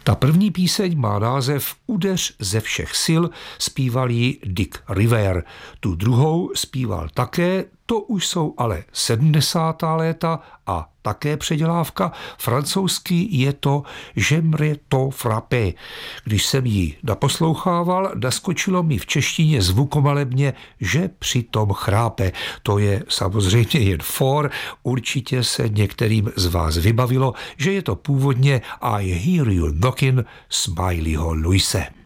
Ta první píseň má název Udeř ze všech sil, zpíval ji Dick Rivera. Tu druhou zpíval také, to už jsou ale 70. léta a také předělávka. Francouzsky je to J'aimerais te frapper. Když jsem ji naposlouchával, naskočilo mi v češtině zvukomalebně, že přitom chrápe. To je samozřejmě jen for, určitě se některým z vás vybavilo, že je to původně I Hear You Knockin' Smileyho Louise.